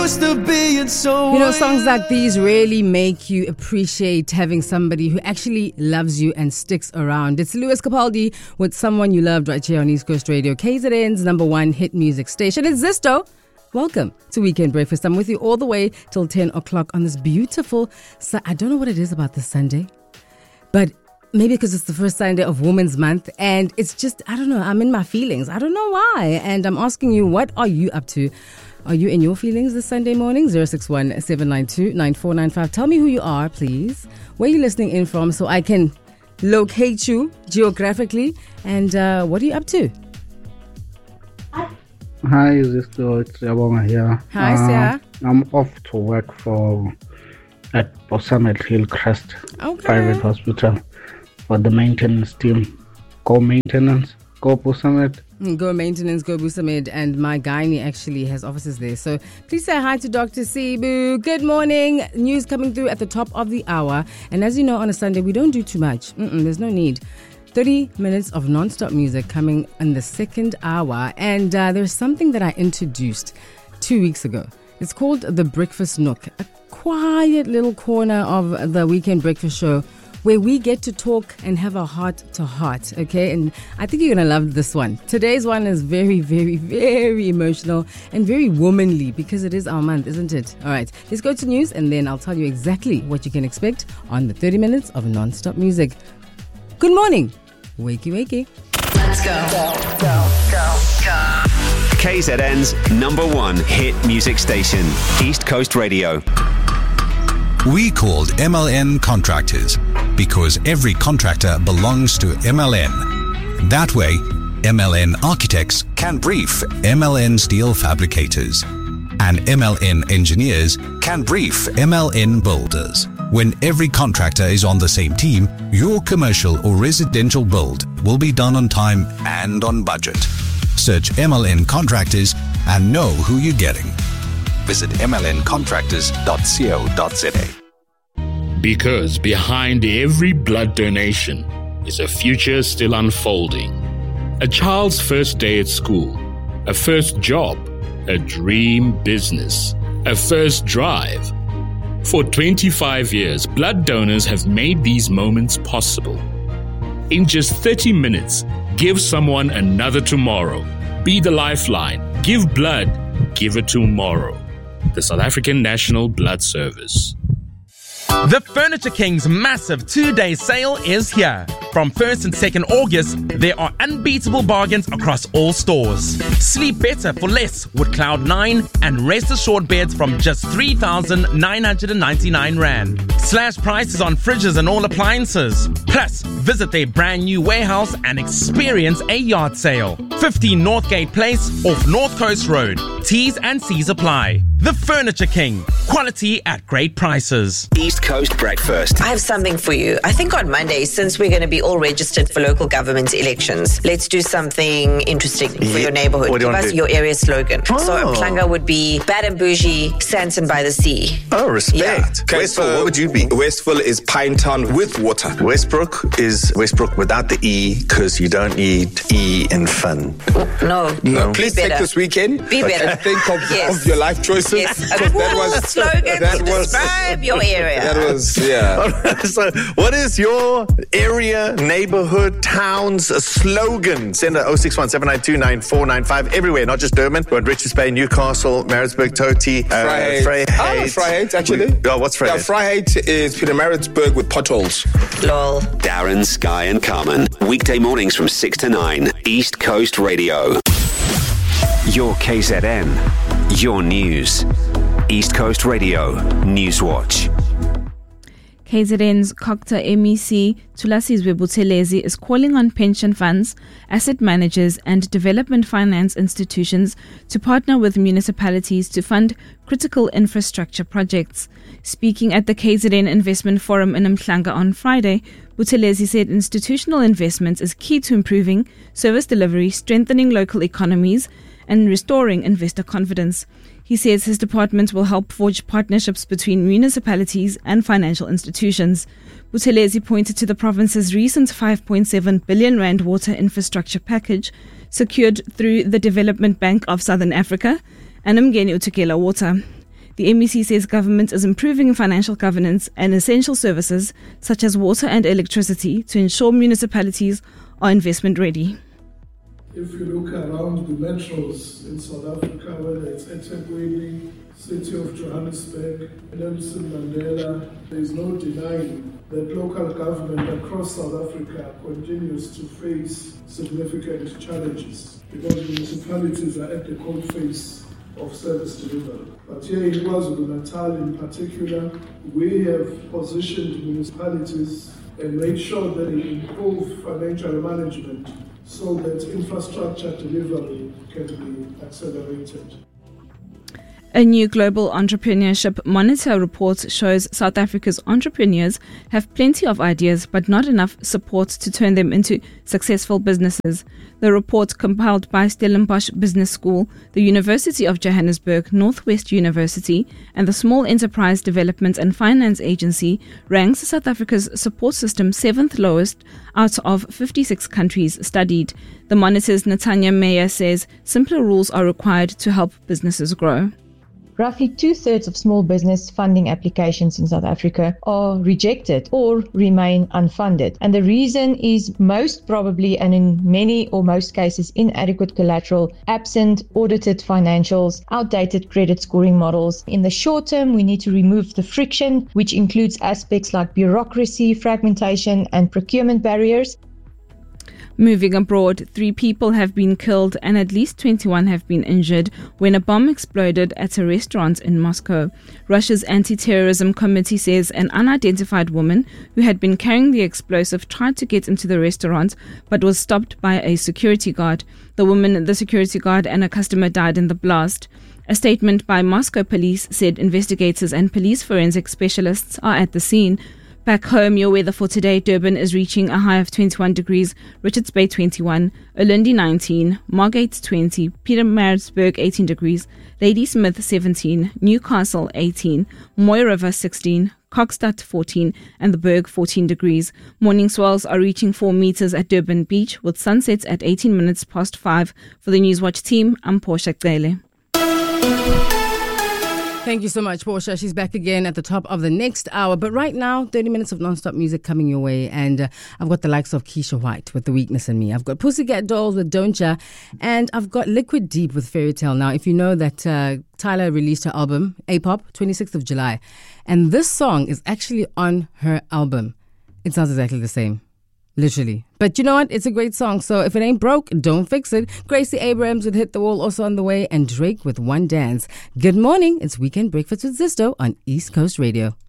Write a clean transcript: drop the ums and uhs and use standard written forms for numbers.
used to being so. You know, songs like these really make you appreciate having somebody who actually loves you and sticks around. It's Lewis Capaldi with Someone You Loved right here on East Coast Radio, KZN's #1 hit music station. It's Zisto. Welcome to Weekend Breakfast. I'm with you all the way till 10 o'clock on this beautiful, I don't know what it is about this Sunday, but maybe because it's the first Sunday of Women's Month and it's just, I don't know, I'm in my feelings. I don't know why. And I'm asking you, what are you up to? Are you in your feelings this Sunday morning? 061-792-9495. Tell me who you are, please. Where are you listening in from so I can locate you geographically? And what are you up to? Hi, it's Yabonga here. Hi, Sia. I'm off to work at Summit Hillcrest Private Hospital for the maintenance team. Go maintenance, go Summit. Go maintenance, go Busamed, and my gynae actually has offices there. So please say hi to Dr. Sibu. Good morning. News coming through at the top of the hour. And as you know, on a Sunday, we don't do too much. There's no need. 30 minutes of non-stop music coming in the second hour. And there's something that I introduced 2 weeks ago. It's called the Breakfast Nook, a quiet little corner of the Weekend Breakfast Show where we get to talk and have a heart-to-heart, okay? And I think you're going to love this one. Today's one is very, very, very emotional and very womanly because it is our month, isn't it? All right, let's go to news and then I'll tell you exactly what you can expect on the 30 minutes of non-stop music. Good morning. Wakey, wakey. Let's go. KZN's #1 hit music station, East Coast Radio. We called MLN Contractors because every contractor belongs to MLN. That way, MLN Architects can brief MLN Steel Fabricators, and MLN Engineers can brief MLN Builders. When every contractor is on the same team, your commercial or residential build will be done on time and on budget. Search MLN Contractors and know who you're getting. Visit mlncontractors.co.za. Because behind every blood donation is a future still unfolding. A child's first day at school, a first job, a dream business, a first drive. For 25 years, blood donors have made these moments possible. In just 30 minutes, give someone another tomorrow. Be the lifeline. Give blood. Give it tomorrow. The South African National Blood Service. The Furniture King's massive 2-day sale is here. From 1st and 2nd August, there are unbeatable bargains across all stores. Sleep better for less with Cloud9 and Rest Assured beds from just 3,999 Rand. Slash prices on fridges and all appliances. Plus, visit their brand new warehouse and experience a yard sale. 15 Northgate Place off North Coast Road. T's and C's apply. The Furniture King. Quality at great prices. East Coast Breakfast. I have something for you. I think on Monday, since we're going to be all registered for local government elections, let's do something interesting for your neighborhood. What do you Give want us to do? your area slogan. So Mhlanga would be Bad and Bougie, Santon by the Sea. Oh, respect. Yeah. Okay, Westville, what would you be? Westville is Pinetown with water. Westbrook is Westbrook without the E because you don't need E in fun. No. Please Be take better. this weekend. Be better. Think of your life choices. Yes. A cool slogan to describe your area. That was, yeah. So, what is your area, neighborhood, town's slogan? Send it 061-792-9495 everywhere, not just Durban. We want Richards Bay, Newcastle, Maritzburg, Toti, Vryheid, actually. What's Vryheid? Vryheid is Pietermaritzburg with potholes. Lol. Darren, Sky and Carmen. Weekday mornings from 6 to 9. East Coast Radio. Your KZN. Your news. East Coast Radio Newswatch. KZN's Kokta MEC Thulasizwe Buthelezi is calling on pension funds, asset managers and development finance institutions to partner with municipalities to fund critical infrastructure projects. Speaking at the KZN Investment Forum in Mhlanga on Friday, Buthelezi said institutional investments is key to improving service delivery, strengthening local economies and restoring investor confidence. He says his department will help forge partnerships between municipalities and financial institutions. Buthelezi pointed to the province's recent 5.7 billion rand water infrastructure package secured through the Development Bank of Southern Africa and Umgeni Utukela Water. The MEC says government is improving financial governance and essential services such as water and electricity to ensure municipalities are investment ready. If you look around the metros in South Africa, whether it's eThekwini, City of Johannesburg, Nelson Mandela, there is no denying that local government across South Africa continues to face significant challenges because municipalities are at the coalface of service delivery. But here in KwaZulu-Natal in particular, we have positioned municipalities and made sure that they improve financial management so that infrastructure delivery can be accelerated. A new global entrepreneurship monitor report shows South Africa's entrepreneurs have plenty of ideas but not enough support to turn them into successful businesses. The report, compiled by Stellenbosch Business School, the University of Johannesburg, Northwest University, and the Small Enterprise Development and Finance Agency, ranks South Africa's support system 7th lowest out of 56 countries studied. The monitor's Natanya Meyer says simpler rules are required to help businesses grow. Roughly 2/3 of small business funding applications in South Africa are rejected or remain unfunded. And the reason is most probably, and in many or most cases, inadequate collateral, absent audited financials, outdated credit scoring models. In the short term, we need to remove the friction, which includes aspects like bureaucracy, fragmentation, and procurement barriers. Moving abroad, 3 people have been killed and at least 21 have been injured when a bomb exploded at a restaurant in Moscow. Russia's anti-terrorism committee says an unidentified woman who had been carrying the explosive tried to get into the restaurant but was stopped by a security guard. The woman, the security guard, and a customer died in the blast. A statement by Moscow police said investigators and police forensic specialists are at the scene. Back home, your weather for today: Durban is reaching a high of 21 degrees, Richards Bay 21, Ulundi 19, Margate 20, Pietermaritzburg 18 degrees, Ladysmith 17, Newcastle 18, Moy River 16, Kokstad 14, and the Berg 14 degrees. Morning swells are reaching 4 meters at Durban Beach, with sunsets at 18 minutes past 5. For the Newswatch team, I'm Portia Gdele. Thank you so much, Portia. She's back again at the top of the next hour. But right now, 30 minutes of non-stop music coming your way. And I've got the likes of Keisha White with The Weakness in Me. I've got Pussycat Dolls with Don't Ya. And I've got Liquid Deep with Fairy Tale. Now, if you know that Tyler released her album, A-Pop, 26th of July. And this song is actually on her album. It sounds exactly the same. Literally. But you know what? It's a great song. So if it ain't broke, don't fix it. Gracie Abrams with Hit the Wall also on the way. And Drake with One Dance. Good morning. It's Weekend Breakfast with Zisto on East Coast Radio.